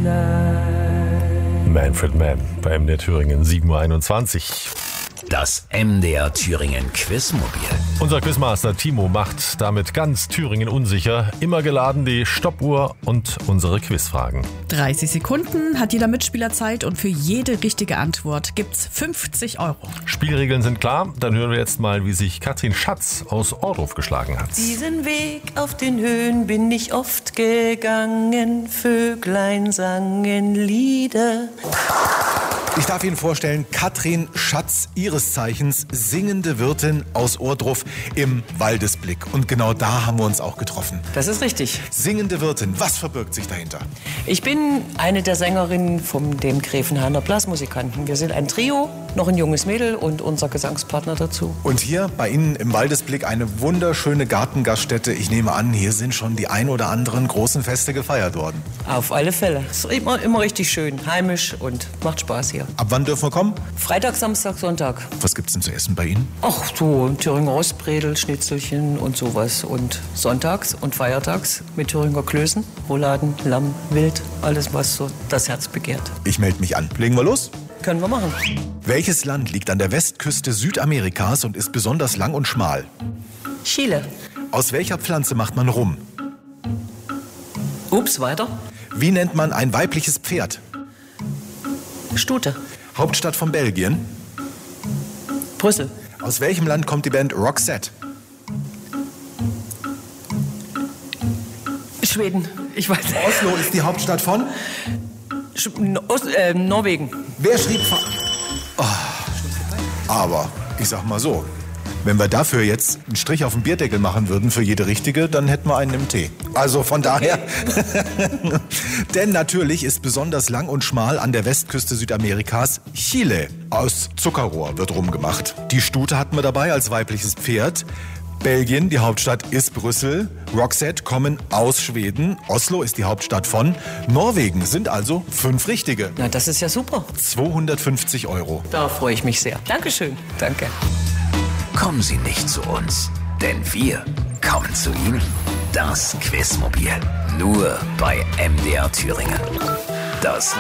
Manfred Mann bei MDR Thüringen, 7:21 Uhr. Das MDR Thüringen Quizmobil. Unser Quizmaster Timo macht damit ganz Thüringen unsicher. Immer geladen die Stoppuhr und unsere Quizfragen. 30 Sekunden hat jeder Mitspieler Zeit und für jede richtige Antwort gibt's 50 €. Spielregeln sind klar. Dann hören wir jetzt mal, wie sich Katrin Schatz aus Ohrdruf geschlagen hat. Diesen Weg auf den Höhen bin ich oft gegangen. Vöglein sangen Lieder. Ich darf Ihnen vorstellen, Katrin Schatz, ihres Zeichens singende Wirtin aus Ohrdruf im Waldesblick. Und genau da haben wir uns auch getroffen. Das ist richtig. Singende Wirtin, was verbirgt sich dahinter? Ich bin eine der Sängerinnen von dem Gräfenhainer Blasmusikanten. Wir sind ein Trio, noch ein junges Mädel und unser Gesangspartner dazu. Und hier bei Ihnen im Waldesblick eine wunderschöne Gartengaststätte. Ich nehme an, hier sind schon die ein oder anderen großen Feste gefeiert worden. Auf alle Fälle. Es ist immer richtig schön, heimisch und macht Spaß hier. Ab wann dürfen wir kommen? Freitag, Samstag, Sonntag. Was gibt's denn zu essen bei Ihnen? Ach so, Thüringer Rostbredel, Schnitzelchen und sowas. Und sonntags und feiertags mit Thüringer Klößen, Rouladen, Lamm, Wild, alles, was so das Herz begehrt. Ich melde mich an. Legen wir los? Können wir machen. Welches Land liegt an der Westküste Südamerikas und ist besonders lang und schmal? Chile. Aus welcher Pflanze macht man Rum? Ups, weiter. Wie nennt man ein weibliches Pferd? Stute. Hauptstadt von Belgien? Brüssel. Aus welchem Land kommt die Band Roxette? Schweden. Ich weiß. Oslo ist die Hauptstadt von? Norwegen. Wer schrieb... Aber, ich sag mal so, wenn wir dafür jetzt einen Strich auf den Bierdeckel machen würden für jede richtige, dann hätten wir einen im Tee. Also von daher... Denn natürlich ist besonders lang und schmal an der Westküste Südamerikas Chile. Aus Zuckerrohr wird rumgemacht. Die Stute hatten wir dabei als weibliches Pferd. Belgien, die Hauptstadt ist Brüssel. Roxette kommen aus Schweden. Oslo ist die Hauptstadt von Norwegen. Sind also 5 richtige. Na, das ist ja super. 250 €. Da freue ich mich sehr. Dankeschön. Danke. Kommen Sie nicht zu uns, denn wir kommen zu Ihnen. Das Quizmobil. Nur bei MDR Thüringen. Das